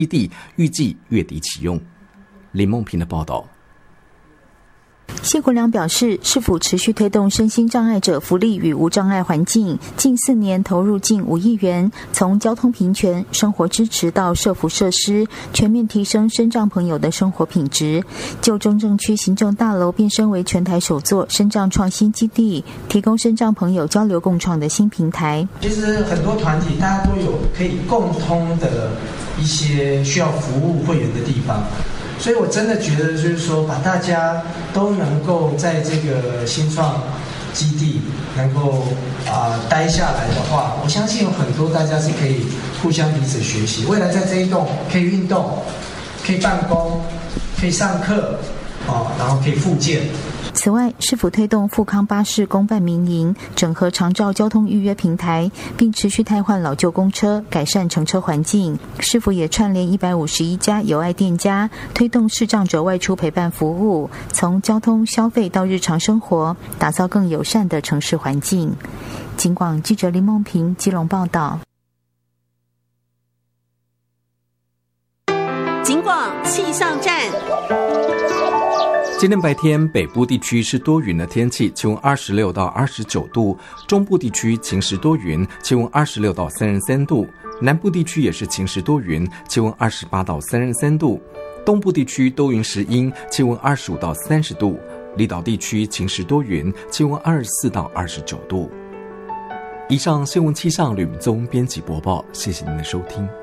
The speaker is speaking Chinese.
基地预计月底启用。林梦平的报道。 谢国良表示，市府持续推动身心障碍者福利与无障碍环境，近4年投入近5亿元，从交通平权、生活支持到社福设施，全面提升身障朋友的生活品质。就中正区行政大楼变身为全台首座身障创新基地，提供身障朋友交流共创的新平台。 其实很多团体大家都有可以共通的一些需要服务会员的地方。所以我真的觉得就是说，把大家都能够在这个新创基地能够待下来的话，我相信有很多大家是可以互相彼此学习。未来在这一栋可以运动，可以办公，可以上课，然后可以复健。 此外，市府推动富康巴士公办民营，整合长照交通预约平台，并持续汰换老旧公车，改善乘车环境。市府也串联151家友爱店家，推动视障者外出陪伴服务，从交通消费到日常生活，打造更友善的城市环境。警广记者林梦平基隆报道。 警广气象站。 今天白天北部地区是多云的天气，气温26到29度，中部地区晴时多云，气温26到33度，南部地区也是晴时多云，气温28到33度，东部地区多云时阴，气温25到30度，离岛地区晴时多云，气温24到29度。以上新闻气象吕明宗编辑播报，谢谢您的收听。